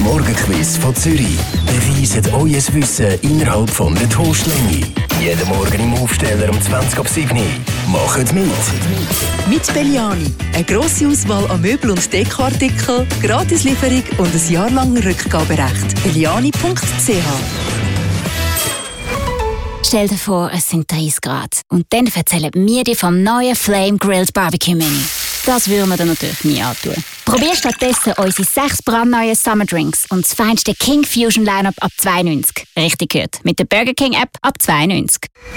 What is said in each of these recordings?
Morgenquiz von Zürich. Beweist euer Wissen innerhalb von der Toastlänge. Jeden Morgen im Aufsteller um 20:07 Uhr. Macht mit! Mit Belliani. Eine grosse Auswahl an Möbel- und Dekoartikeln, Gratislieferung und ein Jahr lang Rückgaberecht. belliani.ch. Stell dir vor, es sind 30 Grad. Und dann erzählen wir dir vom neuen Flame Grilled Barbecue Mini. Das würden wir dir natürlich nie antun. Probier stattdessen unsere 6 brandneuen Summer Drinks und das feinste King Fusion Lineup ab 2,90. Richtig gehört. Mit der Burger King App ab 2,90.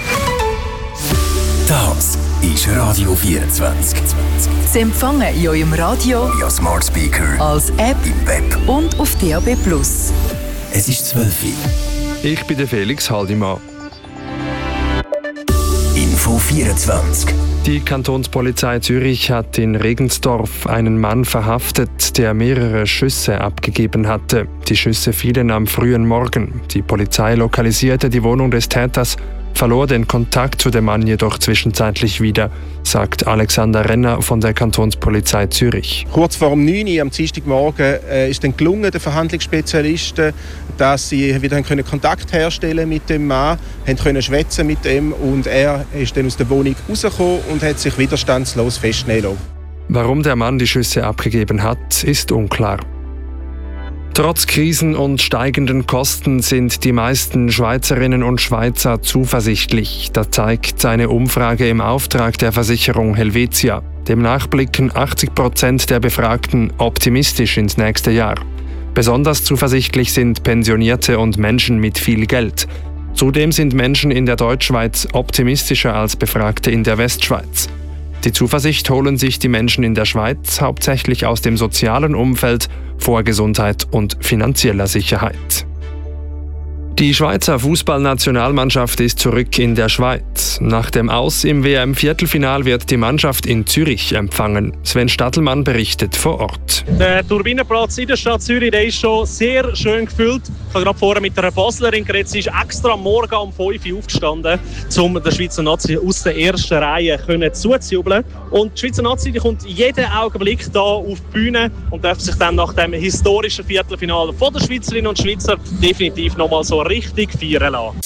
Das ist Radio 24. Sie empfangen in eurem Radio, Ja, Smart Speaker, als App im Web. und auf DAB+. Es ist 12 Uhr. Ich bin der Felix Haldimann. Info 24. Die Kantonspolizei Zürich hat in Regensdorf einen Mann verhaftet, der mehrere Schüsse abgegeben hatte. Die Schüsse fielen am frühen Morgen. Die Polizei lokalisierte die Wohnung des Täters, verlor den Kontakt zu dem Mann jedoch zwischenzeitlich wieder, sagt Alexander Renner von der Kantonspolizei Zürich. Kurz vor 9 Uhr am Dienstagmorgen ist dann gelungen, den Verhandlungsspezialisten, dass sie wieder Kontakt herstellen mit dem Mann, können schwätzen mit ihm und er ist dann aus der Wohnung rausgekommen und hat sich widerstandslos festnehmen lassen. Warum der Mann die Schüsse abgegeben hat, ist unklar. Trotz Krisen und steigenden Kosten sind die meisten Schweizerinnen und Schweizer zuversichtlich. Das zeigt eine Umfrage im Auftrag der Versicherung Helvetia. Demnach blicken 80% der Befragten optimistisch ins nächste Jahr. Besonders zuversichtlich sind Pensionierte und Menschen mit viel Geld. Zudem sind Menschen in der Deutschschweiz optimistischer als Befragte in der Westschweiz. Die Zuversicht holen sich die Menschen in der Schweiz hauptsächlich aus dem sozialen Umfeld, vor Gesundheit und finanzieller Sicherheit. Die Schweizer Fußballnationalmannschaft ist zurück in der Schweiz. Nach dem Aus im WM-Viertelfinal wird die Mannschaft in Zürich empfangen. Sven Stadelmann berichtet vor Ort. Der Turbinenplatz in der Stadt Zürich, der ist schon sehr schön gefüllt. Ich habe gerade vorher mit einer Baslerin geredet. Sie ist extra am Morgen um 5 Uhr aufgestanden, um der Schweizer Nazi aus der ersten Reihe zuzujubeln. Und die Schweizer Nazi die kommt jeden Augenblick hier auf die Bühne und darf sich dann nach dem historischen Viertelfinale von der Schweizerinnen und Schweizer definitiv nochmal so richtig feiern lassen.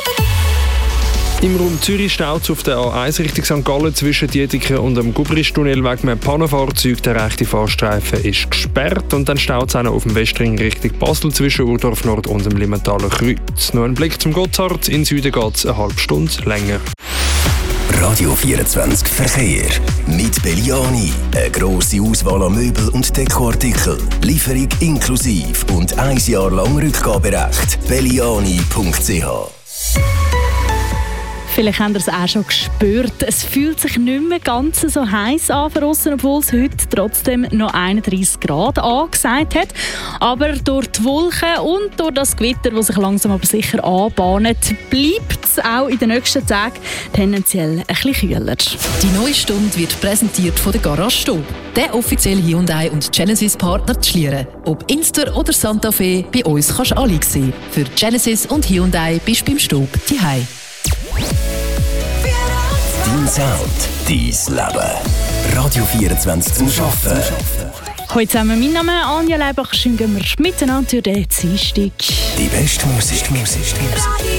Im Raum Zürich staut es auf der A1 Richtung St. Gallen zwischen Dietiken und dem Gubristunnel wegen einem Pannenfahrzeug. Der rechte Fahrstreifen ist gesperrt und dann staut es auch noch auf dem Westring Richtung Basel zwischen Urdorf Nord und dem Limmentaler Kreuz. Noch ein Blick zum Gotthard. In Süden geht es eine halbe Stunde länger. Radio 24 Verkehr. Mit Belliani. Eine grosse Auswahl an Möbel- und Dekoartikeln. Lieferung inklusiv und 1 Jahr lang Rückgaberecht. belliani.ch. Vielleicht habt ihr es auch schon gespürt. Es fühlt sich nicht mehr ganz so heiß an für aussen, obwohl es heute trotzdem noch 31 Grad angesagt hat. Aber durch die Wolken und durch das Gewitter, das sich langsam aber sicher anbahnt, bleibt es auch in den nächsten Tagen tendenziell ein bisschen kühler. Die neue Stunde wird präsentiert von der Garage Stob, der offizielle Hyundai und Genesis-Partner zu Schlieren. Ob Inster oder Santa Fe, bei uns kannst du alle sehen. Für Genesis und Hyundai bist du beim Stob zuhause. Dein Sound, dein Leben. Radio 24 zum Arbeiten. Heute zusammen, mein Name ist Anja Leibach. Schön gehen wir miteinander durch den Dienstag. Die beste Musik.